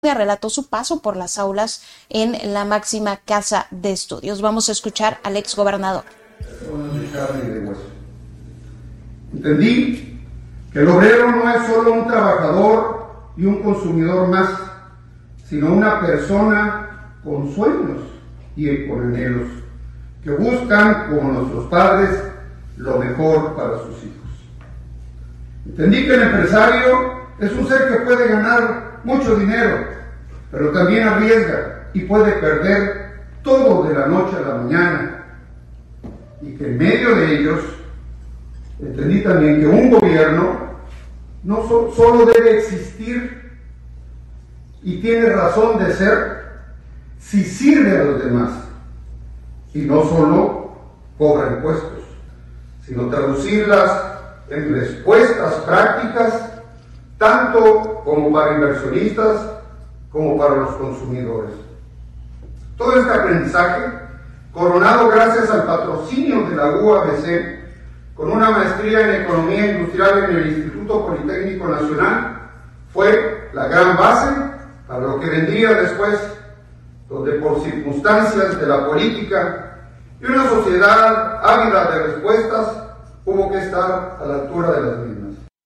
relató su paso por las aulas en la máxima casa de estudios. Vamos a escuchar al exgobernador. Entendí que el obrero no es solo un trabajador y un consumidor más, sino una persona con sueños y con anhelos, que buscan, como nuestros padres, lo mejor para sus hijos. Entendí que el empresario es un ser que puede ganar mucho dinero, pero también arriesga y puede perder todo de la noche a la mañana, y que en medio de ellos entendí también que un gobierno no solo debe existir y tiene razón de ser si sirve a los demás y no solo cobra impuestos, sino traducirlas en respuestas prácticas tanto como para inversionistas como para los consumidores. Todo este aprendizaje, coronado gracias al patrocinio de la UABC, con una maestría en Economía Industrial en el Instituto Politécnico Nacional, fue la gran base para lo que vendría después, donde por circunstancias de la política y una sociedad ávida de respuestas, hubo que estar a la altura de las mismas.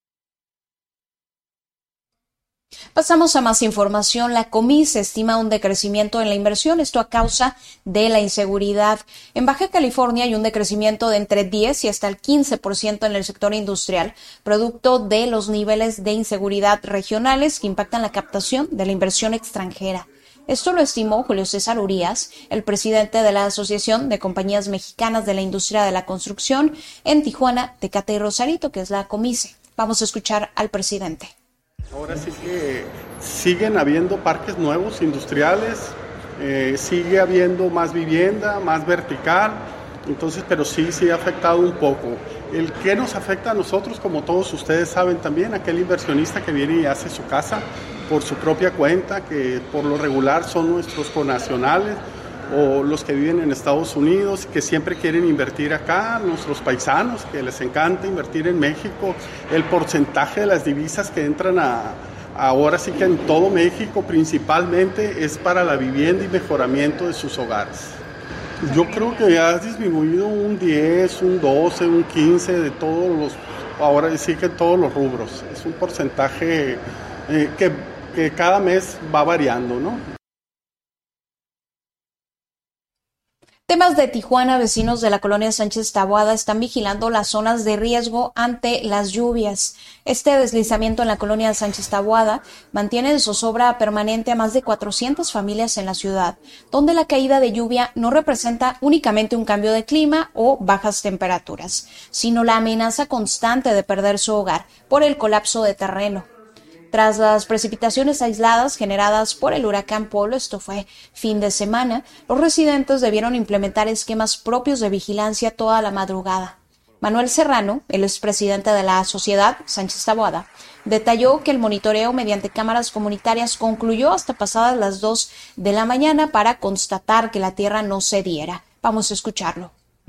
Pasamos a más información. La Comis estima un decrecimiento en la inversión, esto a causa de la inseguridad. En Baja California hay un decrecimiento de entre 10 y hasta el 15% en el sector industrial, producto de los niveles de inseguridad regionales que impactan la captación de la inversión extranjera. Esto lo estimó Julio César Urías, el presidente de la Asociación de Compañías Mexicanas de la Industria de la Construcción en Tijuana, Tecate y Rosarito, que es la Comise. Vamos a escuchar al presidente. Ahora sí que siguen habiendo parques nuevos industriales, sigue habiendo más vivienda, más vertical, entonces, pero sí ha afectado un poco. El que nos afecta a nosotros, como todos ustedes saben también, aquel inversionista que viene y hace su casa por su propia cuenta, que por lo regular son nuestros connacionales o los que viven en Estados Unidos, que siempre quieren invertir acá, nuestros paisanos, que les encanta invertir en México, el porcentaje de las divisas que entran ahora sí que en todo México principalmente es para la vivienda y mejoramiento de sus hogares. Yo creo que ha disminuido un 10, un 12, un 15 de todos los, ahora sí que en todos los rubros. Es un porcentaje que cada mes va variando, ¿no? Temas de Tijuana. Vecinos de la colonia Sánchez Taboada están vigilando las zonas de riesgo ante las lluvias. Este deslizamiento en la colonia Sánchez Taboada mantiene en zozobra permanente a más de 400 familias en la ciudad, donde la caída de lluvia no representa únicamente un cambio de clima o bajas temperaturas, sino la amenaza constante de perder su hogar por el colapso de terreno. Tras las precipitaciones aisladas generadas por el huracán Polo, esto fue fin de semana, los residentes debieron implementar esquemas propios de vigilancia toda la madrugada. Manuel Serrano, el expresidente de la Sociedad Sánchez Taboada, detalló que el monitoreo mediante cámaras comunitarias concluyó hasta pasadas las 2 de la mañana para constatar que la tierra no cediera. Vamos a escucharlo.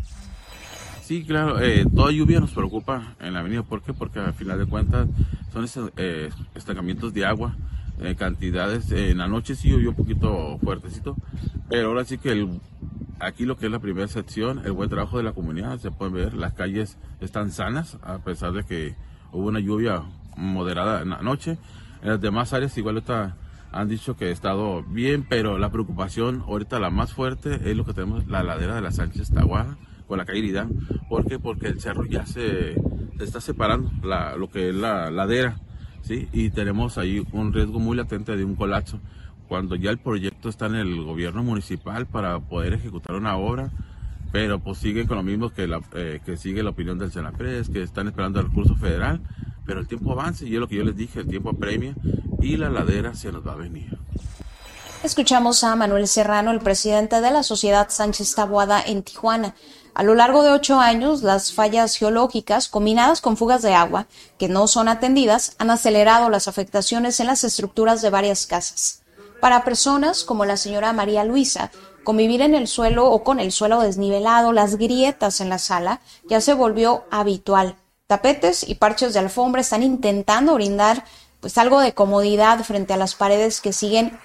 Sí, claro, toda lluvia nos preocupa en la avenida. ¿Por qué? Porque al final de cuentas son estancamientos de agua, cantidades. En la noche sí llovió un poquito fuertecito, pero ahora sí que aquí lo que es la primera sección, el buen trabajo de la comunidad, se puede ver, las calles están sanas, a pesar de que hubo una lluvia moderada en la noche. En las demás áreas igual han dicho que ha estado bien, pero la preocupación ahorita la más fuerte es lo que tenemos, la ladera de la Sánchez Taboada, con la calle Irida. ¿Por qué? Porque el cerro ya se está separando, lo que es la ladera, ¿sí? Y tenemos ahí un riesgo muy latente de un colapso. Cuando ya el proyecto está en el gobierno municipal para poder ejecutar una obra, pero pues siguen con lo mismo que sigue la opinión del Senapres, que están esperando el recurso federal, pero el tiempo avanza y es lo que yo les dije, el tiempo apremia y la ladera se nos va a venir. Escuchamos a Manuel Serrano, el presidente de la Sociedad Sánchez Taboada en Tijuana. A lo largo de 8 años, las fallas geológicas, combinadas con fugas de agua, que no son atendidas, han acelerado las afectaciones en las estructuras de varias casas. Para personas como la señora María Luisa, convivir en el suelo o con el suelo desnivelado, las grietas en la sala, ya se volvió habitual. Tapetes y parches de alfombra están intentando brindar pues algo de comodidad frente a las paredes que siguen